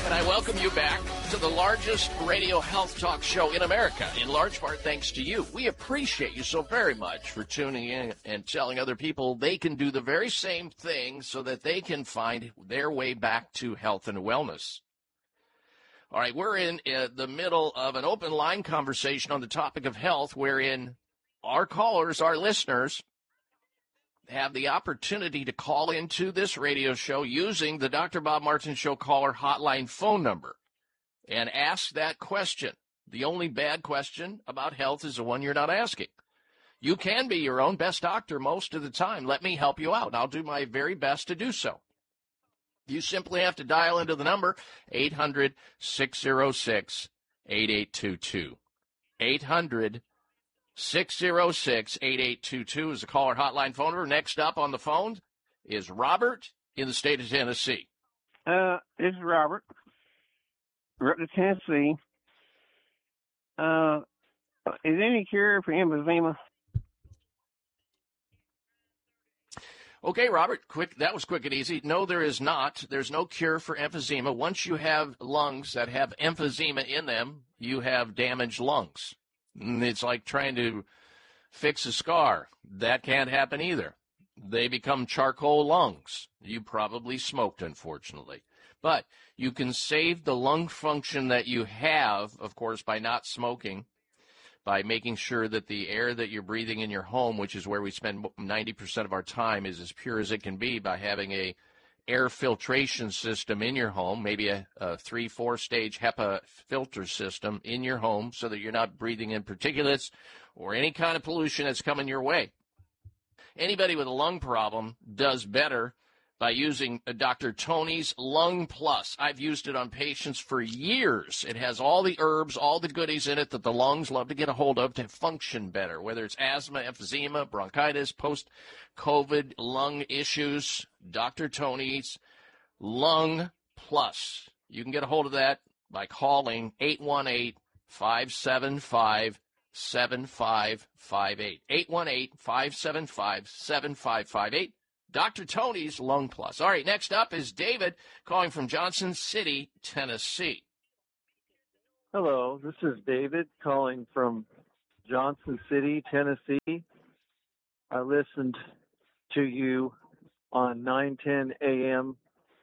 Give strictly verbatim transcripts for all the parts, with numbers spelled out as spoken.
And I welcome you back to the largest radio health talk show in America, in large part thanks to you. We appreciate you so very much for tuning in and telling other people they can do the very same thing so that they can find their way back to health and wellness. All right, we're in uh, the middle of an open line conversation on the topic of health, wherein our callers, our listeners, have the opportunity to call into this radio show using the Doctor Bob Martin Show caller hotline phone number and ask that question. The only bad question about health is the one you're not asking. You can be your own best doctor most of the time. Let me help you out. I'll do my very best to do so. You simply have to dial into the number eight hundred, six oh six, eight eight two two. eight hundred, six oh six, eight eight two two is the caller hotline phone number. Next up on the phone is Robert in the state of Tennessee. Uh, this is Robert. We're up to Tennessee. Uh, is there any cure for emphysema? Okay, Robert, quick. That was quick and easy. No, there is not. There's no cure for emphysema. Once you have lungs that have emphysema in them, you have damaged lungs. It's like trying to fix a scar. That can't happen either. They become charcoal lungs. You probably smoked, unfortunately. But you can save the lung function that you have, of course, by not smoking, by making sure that the air that you're breathing in your home, which is where we spend ninety percent of our time, is as pure as it can be, by having a air filtration system in your home, maybe a, a three, four-stage HEPA filter system in your home so that you're not breathing in particulates or any kind of pollution that's coming your way. Anybody with a lung problem does better by using Doctor Tony's Lung Plus. I've used it on patients for years. It has all the herbs, all the goodies in it that the lungs love to get a hold of to function better, whether it's asthma, emphysema, bronchitis, post-COVID lung issues. Doctor Tony's Lung Plus. You can get a hold of that by calling eight one eight, five seven five, seven five five eight. eight one eight, five seven five, seven five five eight. Doctor Tony's Lung Plus. All right, next up is David calling from Johnson City, Tennessee. Hello, this is David calling from Johnson City, Tennessee. I listened to you on nine ten a.m.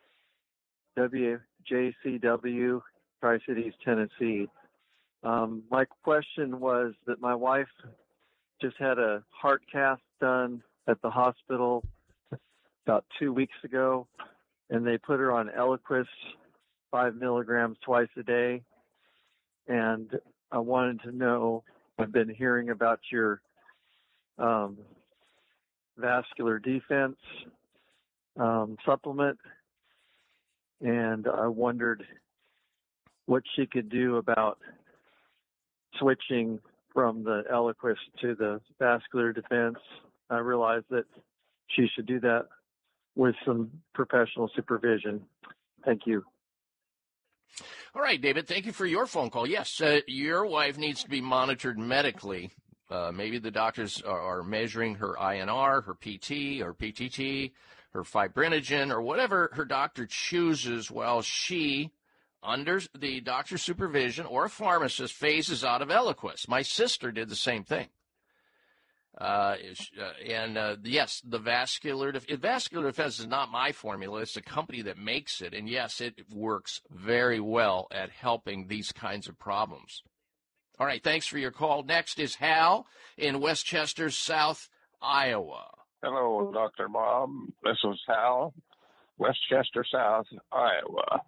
W J C W, Tri-Cities, Tennessee. Um, my question was that my wife just had a heart cath done at the hospital about two weeks ago, and they put her on Eliquis, five milligrams twice a day. And I wanted to know, I've been hearing about your um, vascular defense um, supplement, and I wondered what she could do about switching from the Eliquis to the vascular defense. I realized that she should do that with some professional supervision. Thank you. All right, David, thank you for your phone call. Yes, uh, your wife needs to be monitored medically. Uh, maybe the doctors are, are measuring her I N R, her P T, or P T T, her fibrinogen, or whatever her doctor chooses while she, under the doctor's supervision or a pharmacist, phases out of Eliquis. My sister did the same thing. Uh, and, uh, yes, the vascular, def- vascular defense is not my formula. It's the company that makes it. And yes, it works very well at helping these kinds of problems. All right. Thanks for your call. Next is Hal in Westchester, South Iowa. Hello, Doctor Bob. This is Hal, Westchester, South Iowa.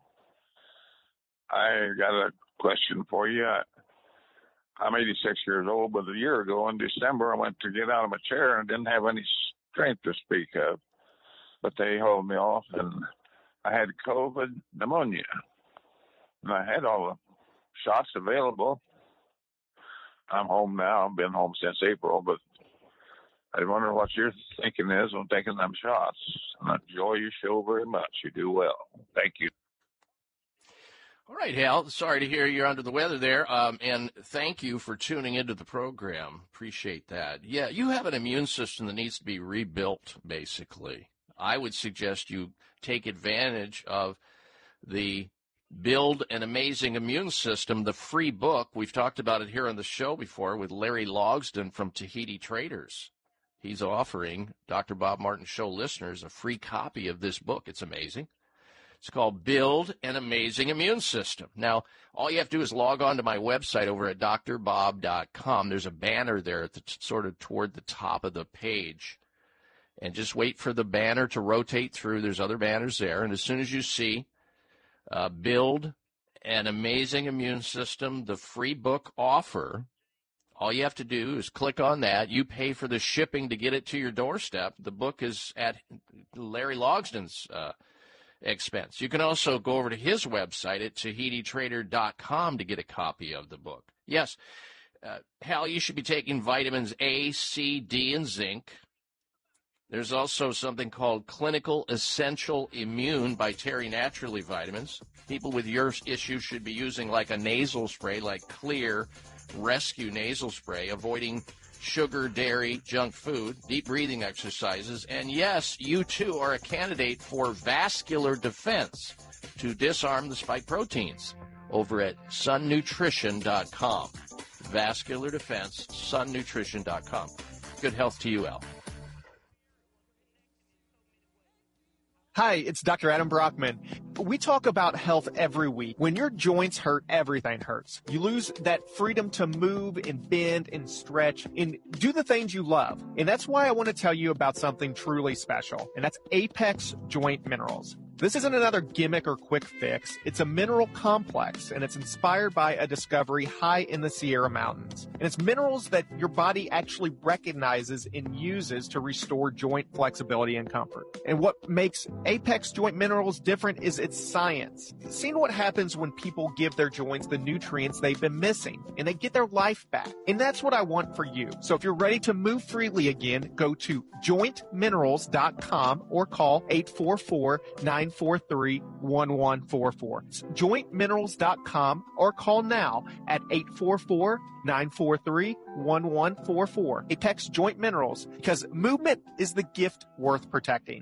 I got a question for you. I'm eighty-six years old, but a year ago in December, I went to get out of my chair and didn't have any strength to speak of. But they hauled me off, and I had COVID pneumonia. And I had all the shots available. I'm home now. I've been home since April, but I wonder what your thinking is on taking them shots. And I enjoy your show very much. You do well. Thank you. All right, Hal. Sorry to hear you're under the weather there, um, and thank you for tuning into the program. Appreciate that. Yeah, you have an immune system that needs to be rebuilt, basically. I would suggest you take advantage of the Build an Amazing Immune System, the free book. We've talked about it here on the show before with Larry Logsdon from Tahiti Traders. He's offering Doctor Bob Martin Show listeners a free copy of this book. It's amazing. It's called Build an Amazing Immune System. Now, all you have to do is log on to my website over at d r bob dot com. There's a banner there at the, sort of toward the top of the page. And just wait for the banner to rotate through. There's other banners there. And as soon as you see uh, Build an Amazing Immune System, the free book offer, all you have to do is click on that. You pay for the shipping to get it to your doorstep. The book is at Larry Logsdon's uh, expense. You can also go over to his website at tahiti trader dot com to get a copy of the book. Yes, uh, Hal, you should be taking vitamins A, C, D, and zinc. There's also something called Clinical Essential Immune by Terry Naturally Vitamins. People with your issues should be using like a nasal spray, like Clear Rescue Nasal Spray, avoiding sugar, dairy, junk food, deep breathing exercises. And yes, you too are a candidate for vascular defense to disarm the spike proteins over at sun nutrition dot com. Vascular defense, sun nutrition dot com. Good health to you, Al. Hi, it's Doctor Adam Brockman. We talk about health every week. When your joints hurt, everything hurts. You lose that freedom to move and bend and stretch and do the things you love. And that's why I want to tell you about something truly special, and that's Apex Joint Minerals. This isn't another gimmick or quick fix. It's a mineral complex, and it's inspired by a discovery high in the Sierra Mountains. And it's minerals that your body actually recognizes and uses to restore joint flexibility and comfort. And what makes Apex Joint Minerals different is its science. Seeing what happens when people give their joints the nutrients they've been missing, and they get their life back. And that's what I want for you. So if you're ready to move freely again, go to joint minerals dot com or call eight four four, nine four three, one one four four. joint minerals dot com or call now at eight four four, nine four three, one one four four. Apex Joint Minerals, because movement is the gift worth protecting.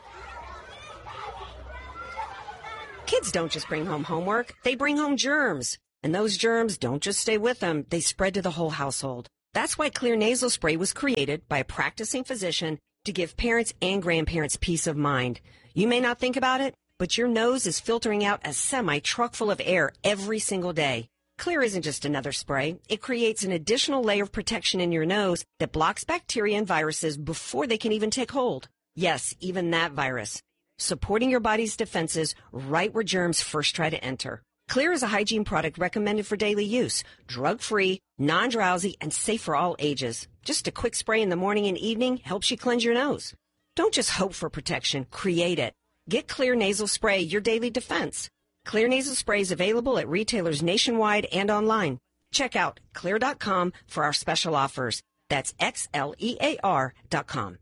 Kids don't just bring home homework, they bring home germs. And those germs don't just stay with them, they spread to the whole household. That's why Clear Nasal Spray was created by a practicing physician to give parents and grandparents peace of mind. You may not think about it, but your nose is filtering out a semi-truck full of air every single day. Clear isn't just another spray. It creates an additional layer of protection in your nose that blocks bacteria and viruses before they can even take hold. Yes, even that virus. Supporting your body's defenses right where germs first try to enter. Clear is a hygiene product recommended for daily use, drug-free, non-drowsy, and safe for all ages. Just a quick spray in the morning and evening helps you cleanse your nose. Don't just hope for protection, create it. Get Clear Nasal Spray, your daily defense. Clear Nasal Spray is available at retailers nationwide and online. Check out clear dot com for our special offers. That's X L E A R dot com.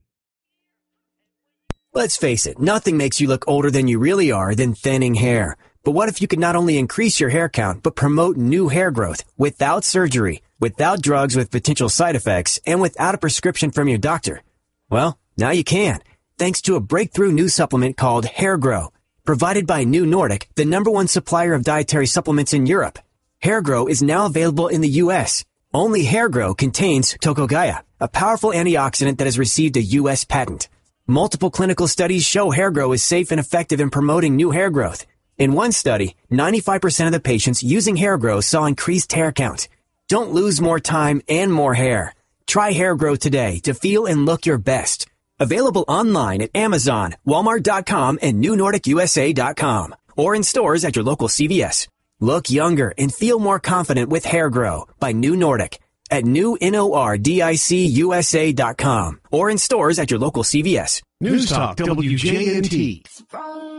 Let's face it, nothing makes you look older than you really are than thinning hair. But what if you could not only increase your hair count, but promote new hair growth without surgery, without drugs with potential side effects, and without a prescription from your doctor? Well, now you can, thanks to a breakthrough new supplement called Hair Grow, provided by New Nordic, the number one supplier of dietary supplements in Europe. Hair Grow is now available in the U S. Only Hair Grow contains Tocogaya, a powerful antioxidant that has received a U S patent. Multiple clinical studies show Hair Grow is safe and effective in promoting new hair growth. In one study, ninety-five percent of the patients using Hair Grow saw increased hair count. Don't lose more time and more hair. Try Hair Grow today to feel and look your best. Available online at Amazon, Walmart dot com, and New Nordic U S A dot com, or in stores at your local C V S. Look younger and feel more confident with Hair Grow by New Nordic at new nordic U S A dot com, or in stores at your local C V S. News Talk W J N T.